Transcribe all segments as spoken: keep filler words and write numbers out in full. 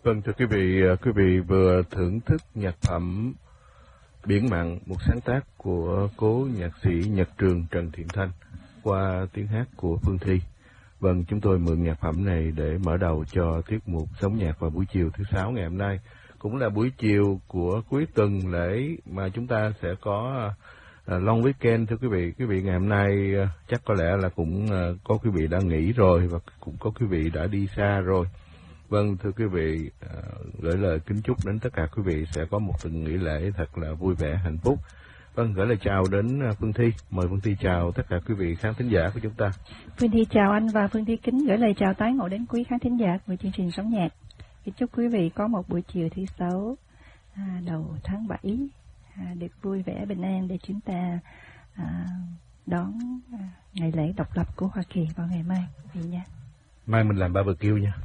Vâng, thưa quý vị, quý vị vừa thưởng thức nhạc phẩm Biển Mặn, một sáng tác của cố nhạc sĩ Nhật Trường Trần Thiện Thanh qua tiếng hát của Phương Thi. Vâng, chúng tôi mượn nhạc phẩm này để mở đầu cho tiết mục Sống Nhạc vào buổi chiều thứ sáu ngày hôm nay. Cũng là buổi chiều của cuối tuần lễ mà chúng ta sẽ có uh, long weekend. Thưa quý vị, quý vị ngày hôm nay uh, chắc có lẽ là cũng uh, có quý vị đã nghỉ rồi và cũng có quý vị đã đi xa rồi. Vâng, thưa quý vị, uh, gửi lời kính chúc đến tất cả quý vị sẽ có một tuần nghỉ lễ thật là vui vẻ, hạnh phúc. Vâng, gửi lời chào đến Phương Thi. Mời Phương Thi chào tất cả quý vị khán thính giả của chúng ta. Phương Thi chào anh và Phương Thi kính gửi lời chào tái ngộ đến quý khán thính giả của chương trình Sống Nhạc. Kính chúc quý vị có một buổi chiều thứ sáu à, đầu tháng bảy à, được vui vẻ bình an để chúng ta à, đón à, ngày lễ độc lập của Hoa Kỳ vào ngày mai quý vị nha. Mai mình làm barbecue nha.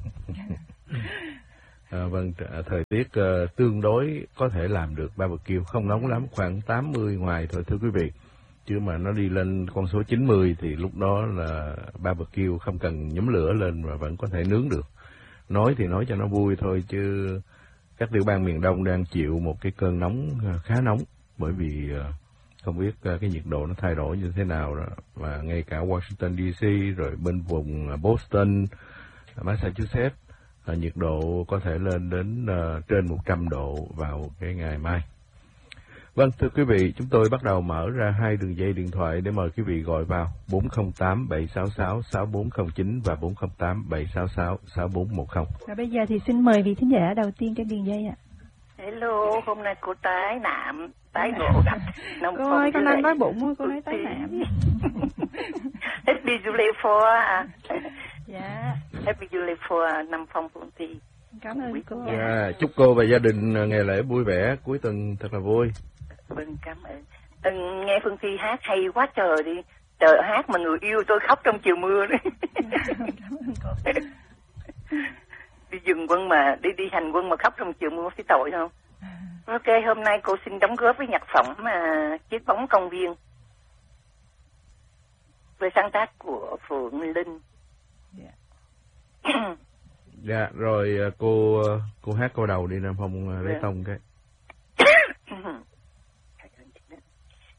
À, vâng, thời tiết uh, tương đối có thể làm được barbecue, không nóng lắm, khoảng tám mươi ngoài thôi thưa quý vị. Chứ mà nó đi lên con số chín mươi thì lúc đó là barbecue không cần nhóm lửa lên mà vẫn có thể nướng được. Nói thì nói cho nó vui thôi chứ các tiểu bang miền Đông đang chịu một cái cơn nóng khá nóng bởi vì uh, không biết uh, cái nhiệt độ nó thay đổi như thế nào đó. Và ngay cả Washington đê xê rồi bên vùng Boston, Massachusetts, À, nhiệt độ có thể lên đến uh, trên một trăm độ vào cái ngày mai. Vâng, thưa quý vị, chúng tôi bắt đầu mở ra hai đường dây điện thoại để mời quý vị gọi vào bốn không tám bảy sáu sáu sáu bốn không chín và bốn không tám bảy sáu sáu sáu bốn một không. Và bây giờ thì xin mời vị thính giả đầu tiên trên đường dây ạ. Hello, hôm nay cô tái nạm, tái ngộ gặp. Cô ơi, con đang đói bụng, cô nói tái nạm. Happy July fourth à. Dạ. Happy July fourth, Nam Phong Phương Thi. Cảm ơn cô. Dạ, chúc cô và gia đình ngày lễ vui vẻ, cuối tuần thật là vui. Vâng, cảm ơn. Ừ, nghe Phương Thi hát hay quá trời đi. Trời hát mà người yêu tôi khóc trong chiều mưa đấy. Cảm ơn cô. Đi dừng quân mà, đi đi hành quân mà khóc trong chiều mưa phải tội không? Ok, hôm nay cô xin đóng góp với nhạc phẩm mà Chiếc bóng công viên. Với sáng tác của Phượng Linh. Dạ, rồi cô cô hát câu đầu đi Nam Phong lấy tông cái.